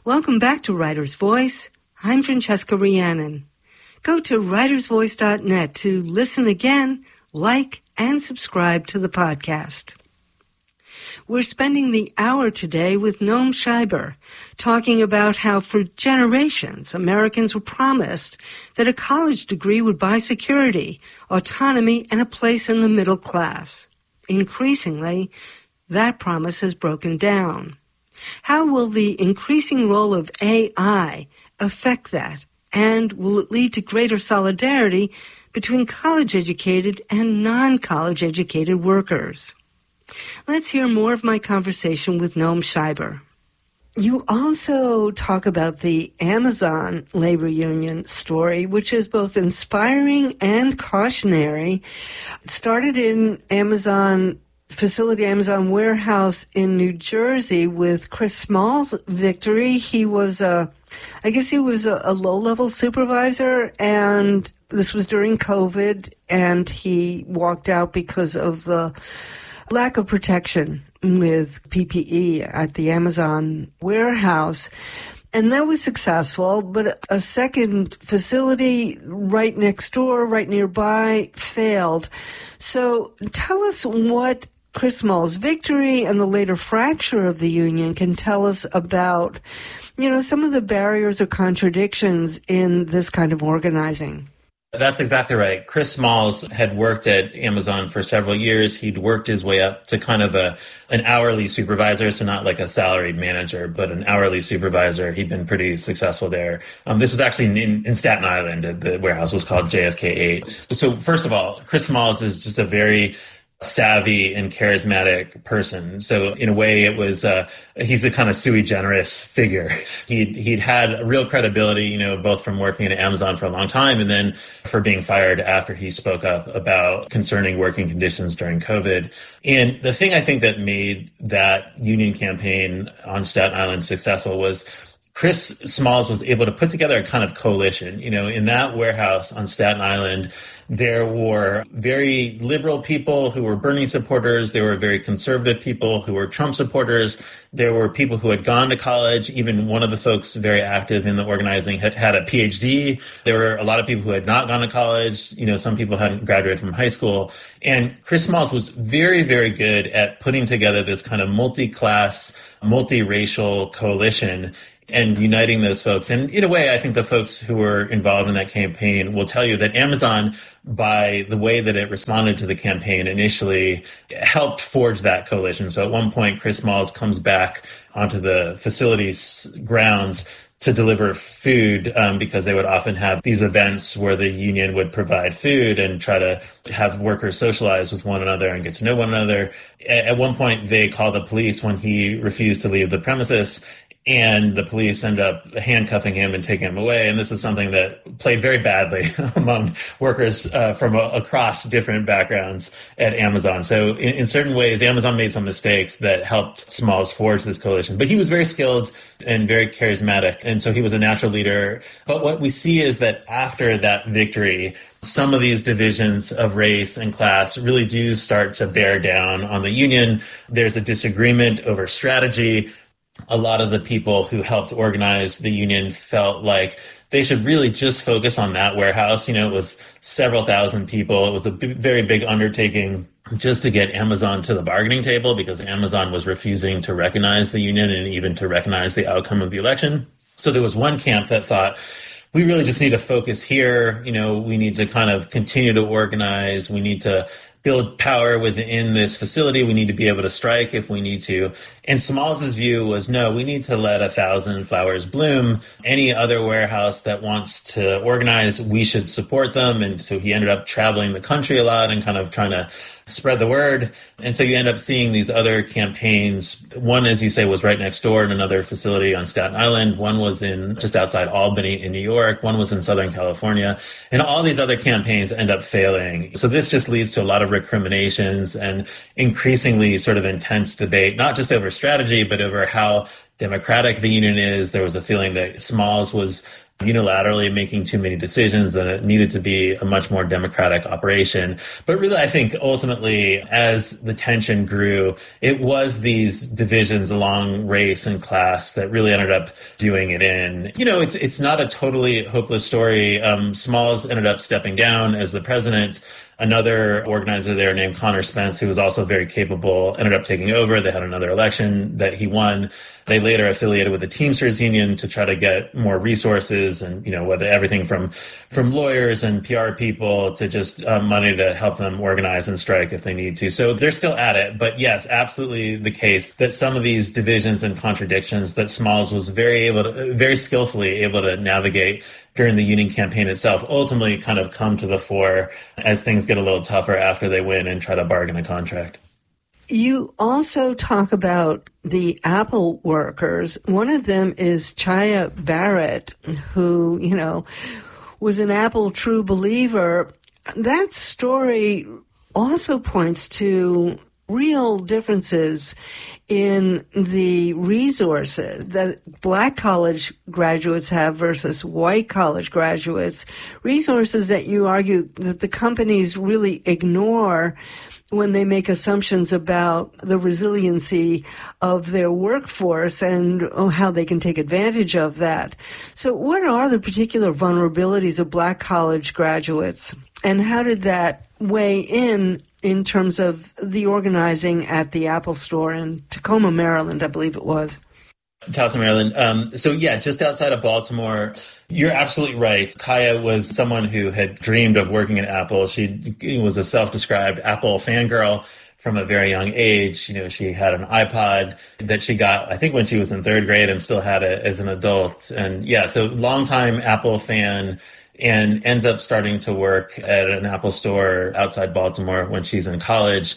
Welcome back to Writer's Voice. I'm Francesca Rhiannon. Go to writersvoice.net to listen again, like, and subscribe to the podcast. We're spending the hour today with Noam Scheiber, talking about how for generations Americans were promised that a college degree would buy security, autonomy, and a place in the middle class. Increasingly, that promise has broken down. How will the increasing role of AI affect that? And will it lead to greater solidarity between college-educated and non-college educated workers? Let's hear more of my conversation with Noam Scheiber. You also talk about the Amazon labor union story, which is both inspiring and cautionary. It started in Amazon warehouse in New Jersey with Chris Small's victory. He was a low-level supervisor, and this was during COVID, and he walked out because of the lack of protection with PPE at the Amazon warehouse. And that was successful, but a second facility right next door, right nearby, failed. So tell us what Chris Small's victory and the later fracture of the union can tell us about, some of the barriers or contradictions in this kind of organizing. That's exactly right. Chris Smalls had worked at Amazon for several years. He'd worked his way up to kind of an hourly supervisor, so not like a salaried manager, but an hourly supervisor. He'd been pretty successful there. This was actually in Staten Island. The warehouse was called JFK 8. So first of all, Chris Smalls is just a very savvy and charismatic person. So in a way, it was he's a kind of sui generis figure. He'd had real credibility, both from working at Amazon for a long time and then for being fired after he spoke up about concerning working conditions during COVID. And the thing I think that made that union campaign on Staten Island successful was Chris Smalls was able to put together a kind of coalition. In that warehouse on Staten Island, there were very liberal people who were Bernie supporters. There were very conservative people who were Trump supporters. There were people who had gone to college. Even one of the folks very active in the organizing had a PhD. There were a lot of people who had not gone to college. Some people hadn't graduated from high school. And Chris Smalls was very, very good at putting together this kind of multi-class, multiracial coalition and uniting those folks. And in a way, I think the folks who were involved in that campaign will tell you that Amazon, by the way that it responded to the campaign initially, helped forge that coalition. So at one point, Chris Smalls comes back onto the facility's grounds to deliver food because they would often have these events where the union would provide food and try to have workers socialize with one another and get to know one another. At one point, they call the police when he refused to leave the premises, and the police end up handcuffing him and taking him away. And this is something that played very badly among workers from across different backgrounds at Amazon. So in certain ways, Amazon made some mistakes that helped Smalls forge this coalition. But he was very skilled and very charismatic. And so he was a natural leader. But what we see is that after that victory, some of these divisions of race and class really do start to bear down on the union. There's a disagreement over strategy. A lot of the people who helped organize the union felt like they should really just focus on that warehouse. It was several thousand people. It was a very big undertaking just to get Amazon to the bargaining table because Amazon was refusing to recognize the union and even to recognize the outcome of the election. So there was one camp that thought, we really just need to focus here. We need to kind of continue to organize. We need to build power within this facility. We need to be able to strike if we need to. And Smalls' view was, no, we need to let 1,000 flowers bloom. Any other warehouse that wants to organize, we should support them. And so he ended up traveling the country a lot and kind of trying to spread the word. And so you end up seeing these other campaigns. One, as you say, was right next door in another facility on Staten Island. One was in just outside Albany in New York. One was in Southern California. And all these other campaigns end up failing. So this just leads to a lot of recriminations and increasingly sort of intense debate, not just over strategy, but over how democratic the union is. There was a feeling that Smalls was unilaterally making too many decisions, and it needed to be a much more democratic operation. But really, I think ultimately, as the tension grew, it was these divisions along race and class that really ended up doing it in. It's not a totally hopeless story. Smalls ended up stepping down as the president. Another organizer there named Connor Spence, who was also very capable, ended up taking over. They had another election that he won. They later affiliated with the Teamsters Union to try to get more resources and, whether everything from lawyers and PR people to just money to help them organize and strike if they need to. So they're still at it. But yes, absolutely the case that some of these divisions and contradictions that Smalls was very skillfully able to navigate during the union campaign itself ultimately kind of come to the fore as things get a little tougher after they win and try to bargain a contract. You also talk about the Apple workers. One of them is Chaya Barrett, who, was an Apple true believer. That story also points to real differences in the resources that black college graduates have versus white college graduates, resources that you argue that the companies really ignore when they make assumptions about the resiliency of their workforce and how they can take advantage of that. So what are the particular vulnerabilities of black college graduates, and how did that weigh in terms of the organizing at the Apple store in Tacoma, Maryland, I believe it was? Towson, Maryland. Just outside of Baltimore. You're absolutely right. Chaya was someone who had dreamed of working at Apple. She was a self-described Apple fangirl from a very young age. She had an iPod that she got, I think, when she was in third grade and still had it as an adult. And so longtime Apple fan, and ends up starting to work at an Apple store outside Baltimore when she's in college.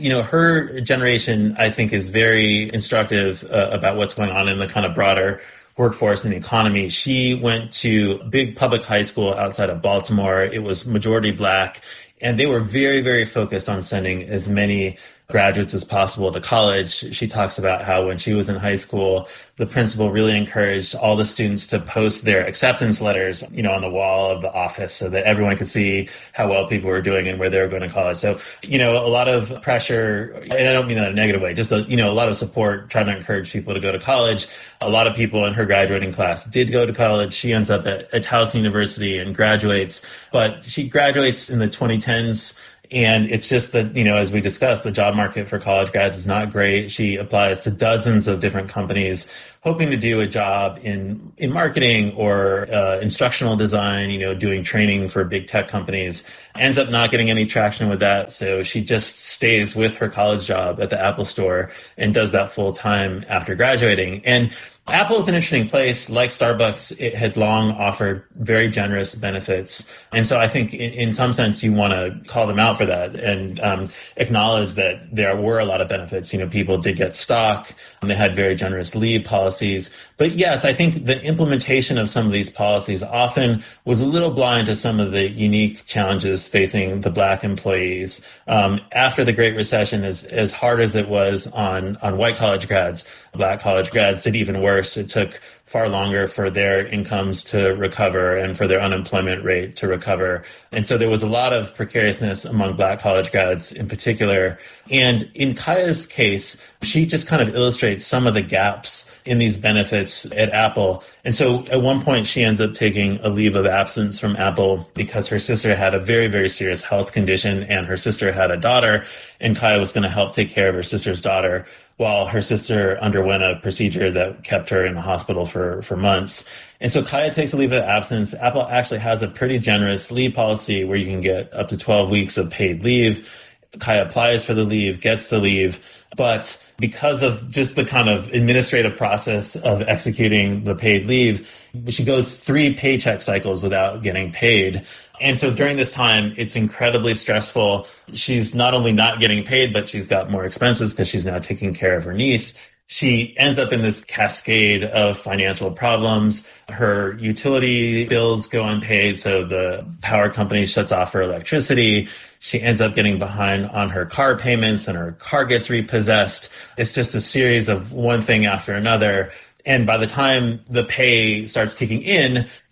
Her generation, I think, is very instructive about what's going on in the kind of broader workforce and the economy. She went to a big public high school outside of Baltimore. It was majority black, and they were very, very focused on sending as many graduates as possible to college. She talks about how when she was in high school, the principal really encouraged all the students to post their acceptance letters, on the wall of the office so that everyone could see how well people were doing and where they were going to college. So, a lot of pressure, and I don't mean that in a negative way, just a lot of support trying to encourage people to go to college. A lot of people in her graduating class did go to college. She ends up at Towson University and graduates, but she graduates in the 2010s. And it's just that, as we discussed, the job market for college grads is not great. She applies to dozens of different companies, hoping to do a job in marketing or instructional design, doing training for big tech companies, ends up not getting any traction with that. So she just stays with her college job at the Apple store and does that full time after graduating. And Apple is an interesting place. Like Starbucks, it had long offered very generous benefits. And so I think in some sense you want to call them out for that and acknowledge that there were a lot of benefits. People did get stock. They had very generous leave policies. But yes, I think the implementation of some of these policies often was a little blind to some of the unique challenges facing the black employees. After the Great Recession, as hard as it was on white college grads, black college grads did even worse. It took far longer for their incomes to recover and for their unemployment rate to recover. And so there was a lot of precariousness among black college grads in particular. And in Chaya's case, she just kind of illustrates some of the gaps in these benefits at Apple. And so at one point, she ends up taking a leave of absence from Apple because her sister had a very, very serious health condition and her sister had a daughter, and Chaya was going to help take care of her sister's daughter while her sister underwent a procedure that kept her in the hospital for months. And so Chaya takes a leave of absence. Apple actually has a pretty generous leave policy where you can get up to 12 weeks of paid leave. Chaya applies for the leave, gets the leave, but because of just the kind of administrative process of executing the paid leave, she goes 3 paycheck cycles without getting paid. And so during this time, it's incredibly stressful. She's not only not getting paid, but she's got more expenses because she's now taking care of her niece. She ends up in this cascade of financial problems. Her utility bills go unpaid, so the power company shuts off her electricity. She ends up getting behind on her car payments and her car gets repossessed. It's just a series of one thing after another. And by the time the pay starts kicking in,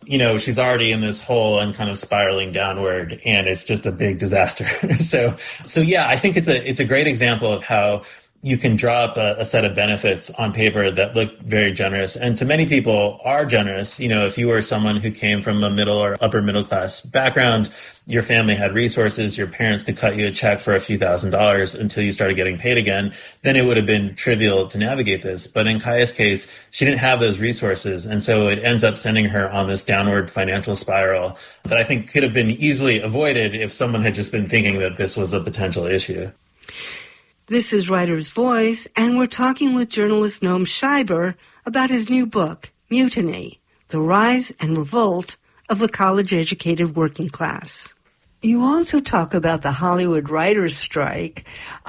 she's already in this hole and kind of spiraling downward, and it's just a big disaster. So yeah, I think it's a great example of how you can draw up a set of benefits on paper that look very generous, and to many people are generous. If you were someone who came from a middle or upper middle class background, your family had resources, your parents could cut you a check for a few $1,000s until you started getting paid again, then it would have been trivial to navigate this. But in Kaya's case, she didn't have those resources, and so it ends up sending her on this downward financial spiral that I think could have been easily avoided if someone had just been thinking that this was a potential issue. This is Writer's Voice, and we're talking with journalist Noam Scheiber about his new book, Mutiny, The Rise and Revolt of the College-Educated Working Class. You also talk about the Hollywood writers' strike.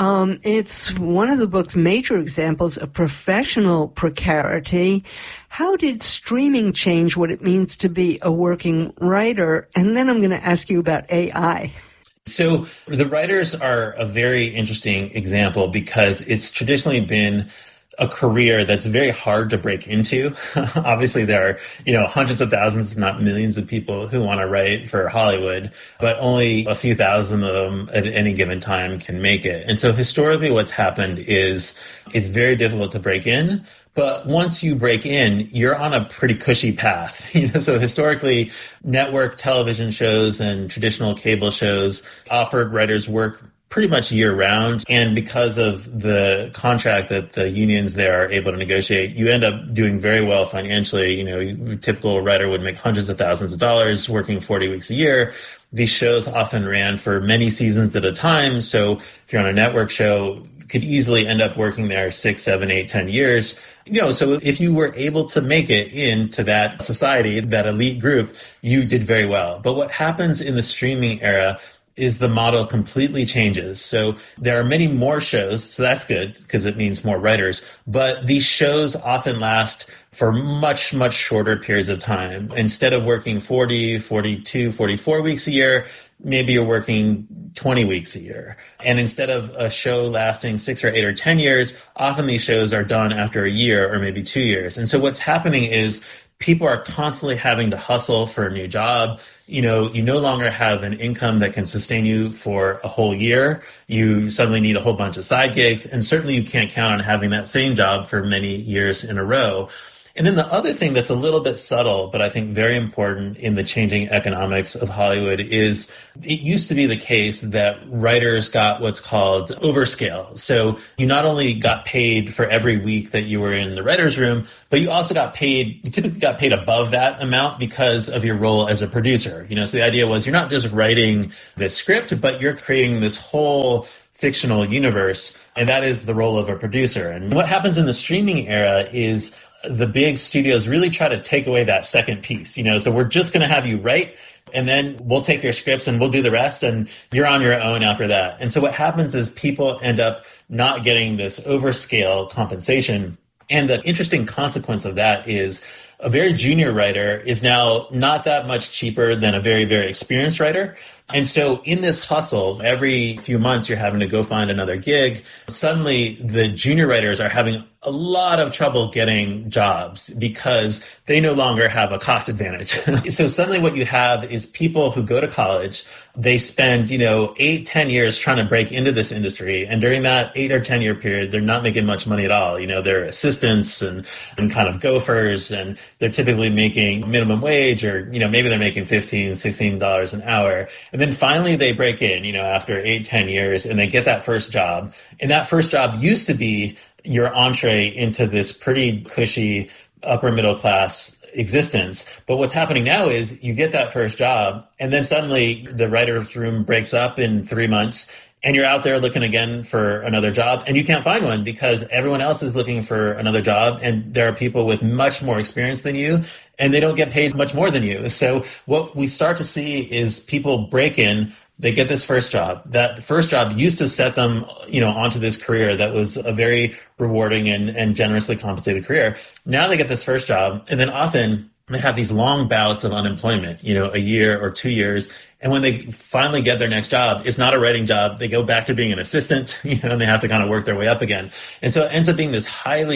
It's one of the book's major examples of professional precarity. How did streaming change what it means to be a working writer? And then I'm going to ask you about AI. So the writers are a very interesting example because it's traditionally been a career that's very hard to break into. Obviously, there are, hundreds of thousands, if not millions of people who want to write for Hollywood, but only a few thousand of them at any given time can make it. And so historically what's happened is it's very difficult to break in. But once you break in, you're on a pretty cushy path. So historically, network television shows and traditional cable shows offered writers work pretty much year round. And because of the contract that the unions there are able to negotiate, you end up doing very well financially. A typical writer would make hundreds of thousands of dollars working 40 weeks a year. These shows often ran for many seasons at a time. So if you're on a network show, could easily end up working there 6, 7, 8, 10 years. So if you were able to make it into that society, that elite group, you did very well. But what happens in the streaming era is the model completely changes. So there are many more shows, so that's good because it means more writers, but these shows often last for much, much shorter periods of time. Instead of working 40, 42, 44 weeks a year, maybe you're working 20 weeks a year. And instead of a show lasting 6 or 8 or 10 years, often these shows are done after a year or maybe 2 years. And so what's happening is people are constantly having to hustle for a new job. You no longer have an income that can sustain you for a whole year. You suddenly need a whole bunch of side gigs, and certainly you can't count on having that same job for many years in a row. And then the other thing that's a little bit subtle, but I think very important in the changing economics of Hollywood is it used to be the case that writers got what's called overscale. So you not only got paid for every week that you were in the writer's room, but you also you typically got paid above that amount because of your role as a producer. So the idea was you're not just writing the script, but you're creating this whole fictional universe, and that is the role of a producer. And what happens in the streaming era is the big studios really try to take away that second piece, so we're just going to have you write, and then we'll take your scripts and we'll do the rest, and you're on your own after that. And so what happens is people end up not getting this overscale compensation. And the interesting consequence of that is a very junior writer is now not that much cheaper than a very, very experienced writer. And so in this hustle, every few months you're having to go find another gig. Suddenly the junior writers are having a lot of trouble getting jobs because they no longer have a cost advantage. So suddenly what you have is people who go to college, they spend, 8, 10 years trying to break into this industry. And during that 8 or 10 year period, they're not making much money at all. They're assistants and kind of gophers, and they're typically making minimum wage, or, maybe they're making $15, $16 an hour. And then finally they break in, after 8, 10 years, and they get that first job. And that first job used to be your entree into this pretty cushy upper middle class existence. But what's happening now is you get that first job, and then suddenly the writer's room breaks up in 3 months, and you're out there looking again for another job, and you can't find one because everyone else is looking for another job, and there are people with much more experience than you, and they don't get paid much more than you. So what we start to see is people break in, they get this first job. That first job used to set them, onto this career that was a very rewarding and generously compensated career. Now they get this first job, and then often they have these long bouts of unemployment, a year or 2 years. And when they finally get their next job, it's not a writing job. They go back to being an assistant, and they have to kind of work their way up again. And so it ends up being this highly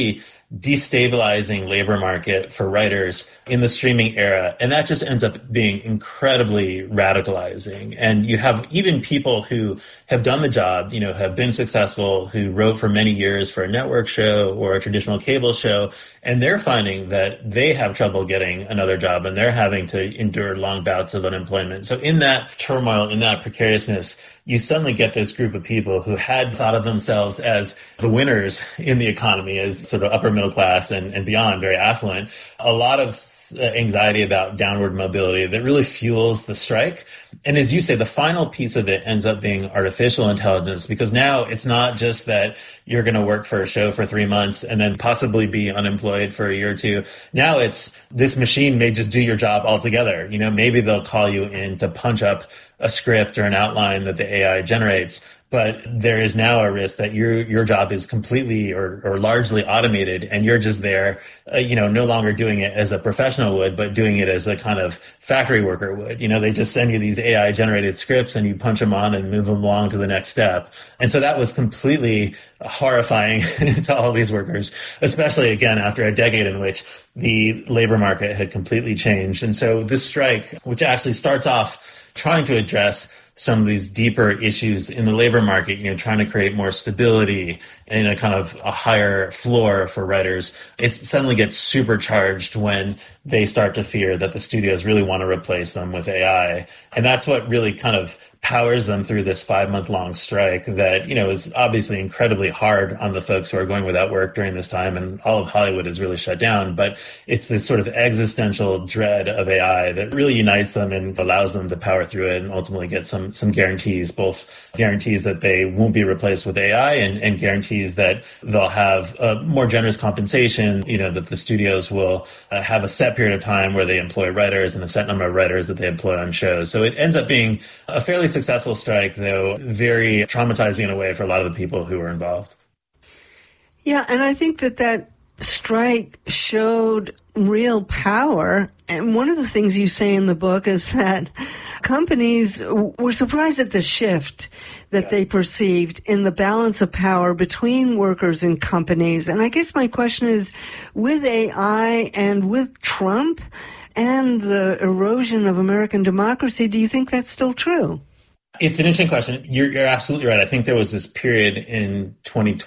destabilizing labor market for writers in the streaming era. And that just ends up being incredibly radicalizing. And you have even people who have done the job, have been successful, who wrote for many years for a network show or a traditional cable show, and they're finding that they have trouble getting another job and they're having to endure long bouts of unemployment. So in that turmoil, in that precariousness, you suddenly get this group of people who had thought of themselves as the winners in the economy, as sort of upper middle class and beyond, very affluent. A lot of anxiety about downward mobility that really fuels the strike. And as you say, the final piece of it ends up being artificial intelligence, because now it's not just that you're going to work for a show for 3 months and then possibly be unemployed for a year or two. Now it's this machine may just do your job altogether. Maybe they'll call you in to punch up a script or an outline that the AI generates. But there is now a risk that your job is completely or largely automated, and you're just there, no longer doing it as a professional would, but doing it as a kind of factory worker would. They just send you these AI generated scripts and you punch them on and move them along to the next step. And so that was completely horrifying to all these workers, especially again after a decade in which the labor market had completely changed. And so this strike, which actually starts off trying to address some of these deeper issues in the labor market, trying to create more stability and a kind of a higher floor for writers, it suddenly gets supercharged when they start to fear that the studios really want to replace them with AI. And that's what really kind of powers them through this 5-month-long strike that, is obviously incredibly hard on the folks who are going without work during this time. And all of Hollywood is really shut down. But it's this sort of existential dread of AI that really unites them and allows them to power through it and ultimately get some guarantees, both guarantees that they won't be replaced with AI and guarantees that they'll have a more generous compensation, that the studios will have a set period of time where they employ writers and a set number of writers that they employ on shows. So it ends up being a fairly successful strike, though very traumatizing in a way for a lot of the people who were involved. Yeah, and I think that strike showed real power. And one of the things you say in the book is that companies were surprised at the shift that they perceived in the balance of power between workers and companies. And I guess my question is, with AI and with Trump and the erosion of American democracy, do you think that's still true? It's an interesting question. You're absolutely right. I think there was this period in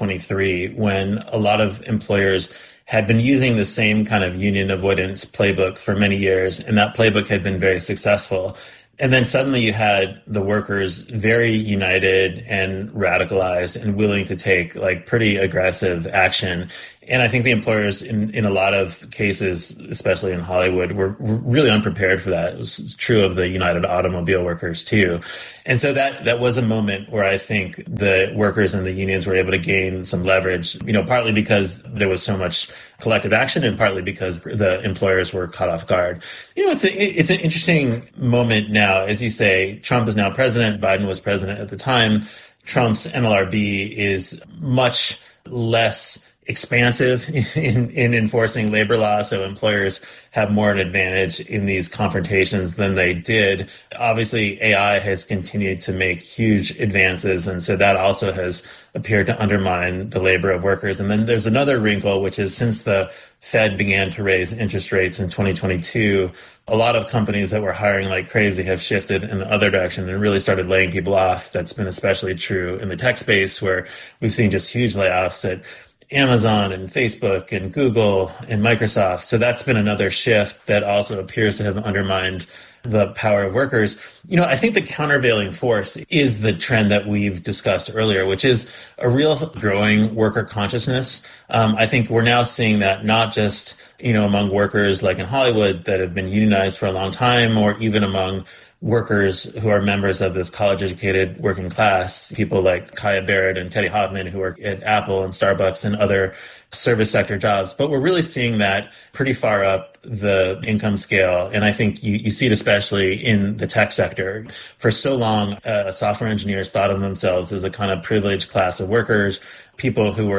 2023 when a lot of employers had been using the same kind of union avoidance playbook for many years, and that playbook had been very successful. And then suddenly you had the workers very united and radicalized and willing to take pretty aggressive action. And I think the employers in a lot of cases, especially in Hollywood, were really unprepared for that. It was true of the United Automobile Workers too. And so that was a moment where I think the workers and the unions were able to gain some leverage, partly because there was so much collective action and partly because the employers were caught off guard. It's an interesting moment now. As you say, Trump is now president. Biden was president at the time. Trump's NLRB is much less expansive in enforcing labor law, so employers have more an advantage in these confrontations than they did. Obviously, AI has continued to make huge advances, and so that also has appeared to undermine the labor of workers. And then there's another wrinkle, which is since the Fed began to raise interest rates in 2022, a lot of companies that were hiring like crazy have shifted in the other direction and really started laying people off. That's been especially true in the tech space, where we've seen just huge layoffs at Amazon and Facebook and Google and Microsoft. So that's been another shift that also appears to have undermined the power of workers. I think the countervailing force is the trend that we've discussed earlier, which is a real growing worker consciousness. I think we're now seeing that not just, among workers like in Hollywood that have been unionized for a long time, or even among workers who are members of this college-educated working class, people like Kaya Barrett and Teddy Hoffman who work at Apple and Starbucks and other service sector jobs. But we're really seeing that pretty far up the income scale. And I think you see it especially in the tech sector. For so long, software engineers thought of themselves as a kind of privileged class of workers, people who work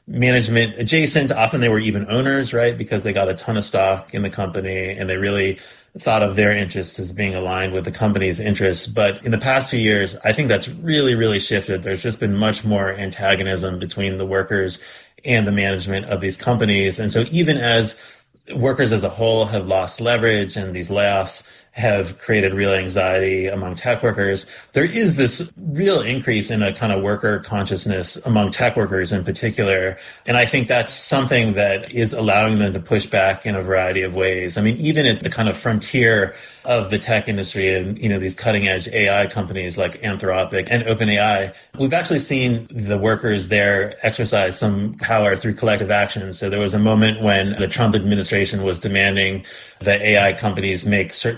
management adjacent. Often they were even owners, right? Because they got a ton of stock in the company and they really thought of their interests as being aligned with the company's interests. But in the past few years, I think that's really, really shifted. There's just been much more antagonism between the workers and the management of these companies. And so even as workers as a whole have lost leverage and these layoffs have created real anxiety among tech workers, there is this real increase in a kind of worker consciousness among tech workers in particular. And I think that's something that is allowing them to push back in a variety of ways. I mean, even at the kind of frontier of the tech industry and, these cutting edge AI companies like Anthropic and OpenAI, we've actually seen the workers there exercise some power through collective action. So there was a moment when the Trump administration was demanding that AI companies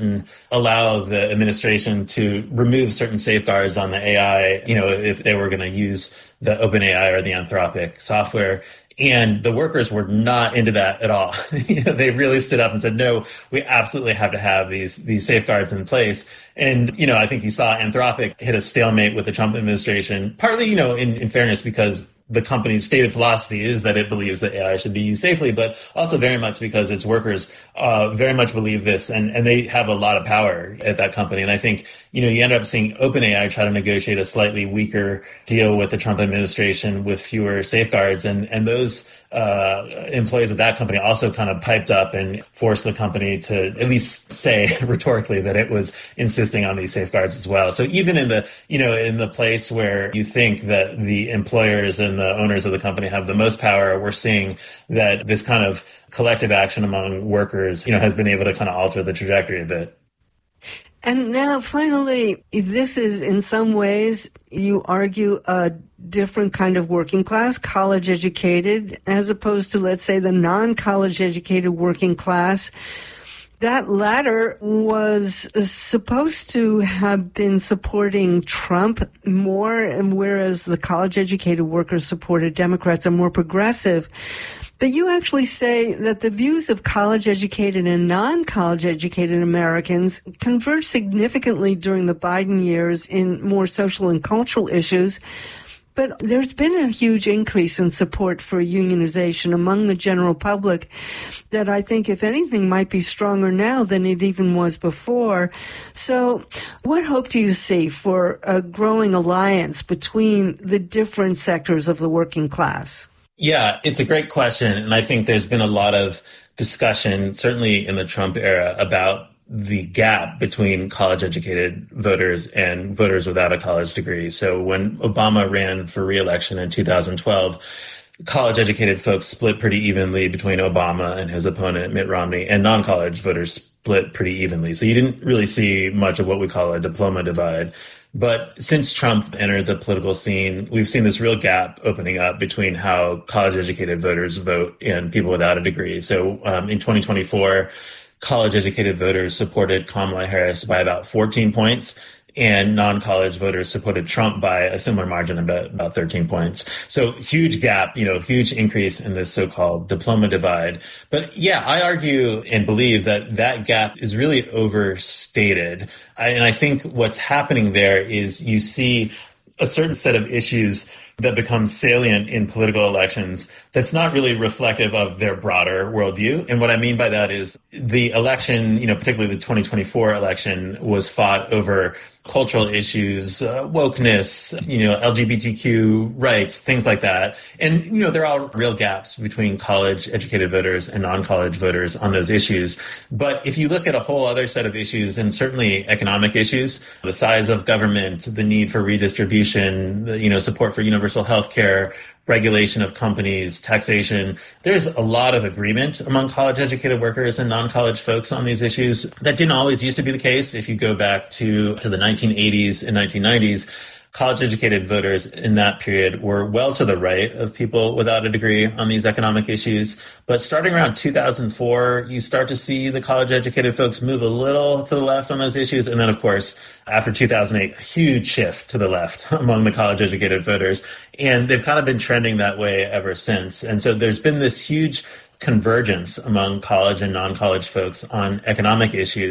allow the administration to remove certain safeguards on the AI, if they were going to use the OpenAI or the Anthropic software. And the workers were not into that at all. They really stood up and said, no, we absolutely have to have these safeguards in place. And, I think you saw Anthropic hit a stalemate with the Trump administration, partly, in fairness, because the company's stated philosophy is that it believes that AI should be used safely, but also very much because its workers very much believe this, and they have a lot of power at that company. And I think, you end up seeing OpenAI try to negotiate a slightly weaker deal with the Trump administration with fewer safeguards. And those employees at that company also kind of piped up and forced the company to at least say rhetorically that it was insisting on these safeguards as well. So even in the place where you think that the employers and the owners of the company have the most power, we're seeing that this kind of collective action among workers, has been able to kind of alter the trajectory a bit. And now, finally, this is in some ways, you argue, a different kind of working class, college educated, as opposed to, let's say, the non-college educated working class. That latter was supposed to have been supporting Trump more, whereas the college-educated workers supported Democrats are more progressive. But you actually say that the views of college-educated and non-college-educated Americans converged significantly during the Biden years in more social and cultural issues. But there's been a huge increase in support for unionization among the general public that I think, if anything, might be stronger now than it even was before. So what hope do you see for a growing alliance between the different sectors of the working class? Yeah, it's a great question. And I think there's been a lot of discussion, certainly in the Trump era, about the gap between college-educated voters and voters without a college degree. So when Obama ran for re-election in 2012, college-educated folks split pretty evenly between Obama and his opponent, Mitt Romney, and non-college voters split pretty evenly. So you didn't really see much of what we call a diploma divide. But since Trump entered the political scene, we've seen this real gap opening up between how college-educated voters vote and people without a degree. So in 2024, college-educated voters supported Kamala Harris by about 14 points, and non-college voters supported Trump by a similar margin, about 13 points. So huge gap, huge increase in this so-called diploma divide. But yeah, I argue and believe that gap is really overstated. And I think what's happening there is you see a certain set of issues that becomes salient in political elections that's not really reflective of their broader worldview. And what I mean by that is the election, particularly the 2024 election, was fought over cultural issues, wokeness, LGBTQ rights, things like that. And, there are real gaps between college-educated voters and non-college voters on those issues. But if you look at a whole other set of issues, and certainly economic issues, the size of government, the need for redistribution, support for universal health care, regulation of companies, taxation. There's a lot of agreement among college-educated workers and non-college folks on these issues. That didn't always used to be the case. If you go back to the 1980s and 1990s, college-educated voters in that period were well to the right of people without a degree on these economic issues. But starting around 2004, you start to see the college-educated folks move a little to the left on those issues. And then, of course, after 2008, a huge shift to the left among the college-educated voters. And they've kind of been trending that way ever since. And so there's been this huge convergence among college and non-college folks on economic issues.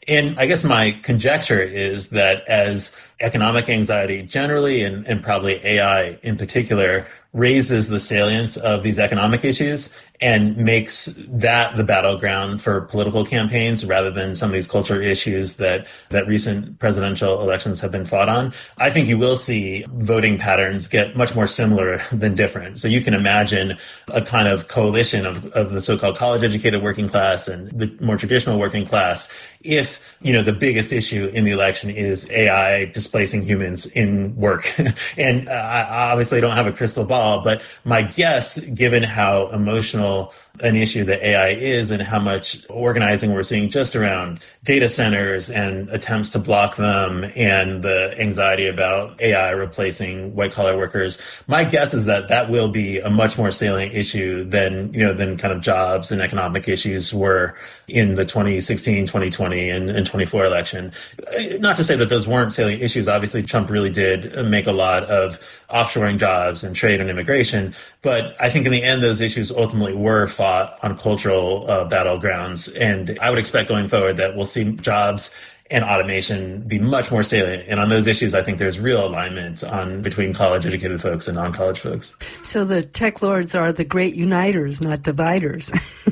And I guess my conjecture is that as economic anxiety generally, and probably AI in particular, raises the salience of these economic issues and makes that the battleground for political campaigns rather than some of these culture issues that recent presidential elections have been fought on, I think you will see voting patterns get much more similar than different. So you can imagine a kind of coalition of the so-called college-educated working class and the more traditional working class if, the biggest issue in the election is AI displacing humans in work. And I obviously don't have a crystal ball, but my guess, given how emotional an issue that AI is and how much organizing we're seeing just around data centers and attempts to block them and the anxiety about AI replacing white collar workers, my guess is that that will be a much more salient issue than kind of jobs and economic issues were in the 2016, 2020 and 24 election. Not to say that those weren't salient issues. Obviously, Trump really did make a lot of offshoring jobs and trade and immigration. But I think in the end, those issues ultimately were fought on cultural battlegrounds. And I would expect going forward that we'll see jobs and automation be much more salient. And on those issues, I think there's real alignment between college-educated folks and non-college folks. So the tech lords are the great uniters, not dividers.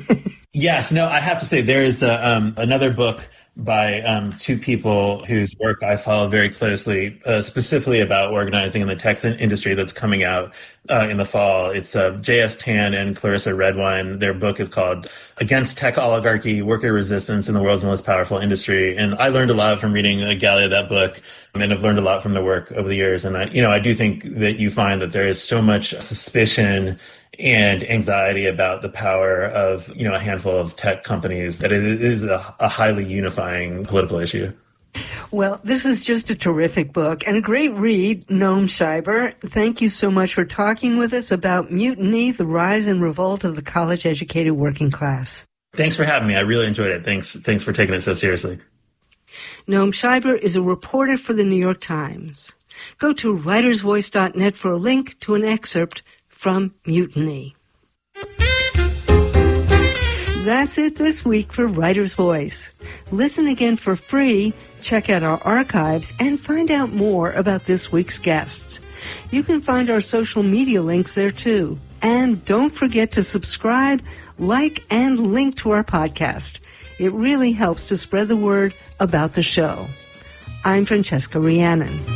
Yes. No, I have to say there is another book by two people whose work I follow very closely, specifically about organizing in the tech industry that's coming out in the fall. It's J.S. Tan and Clarissa Redwine. Their book is called Against Tech Oligarchy, Worker Resistance in the World's Most Powerful Industry. And I learned a lot from reading Galia, that book, and I've learned a lot from their work over the years. And I do think that you find that there is so much suspicion and anxiety about the power of, a handful of tech companies that it is a highly unifying political issue. Well, this is just a terrific book and a great read, Noam Scheiber. Thank you so much for talking with us about Mutiny, the Rise and Revolt of the College-Educated Working Class. Thanks for having me. I really enjoyed it. Thanks for taking it so seriously. Noam Scheiber is a reporter for the New York Times. Go to writersvoice.net for a link to an excerpt from Mutiny. That's it this week for Writer's Voice. Listen again for free, check out our archives, and find out more about this week's guests. You can find our social media links there too. And don't forget to subscribe, like, and link to our podcast. It really helps to spread the word about the show. I'm Francesca Rhiannon.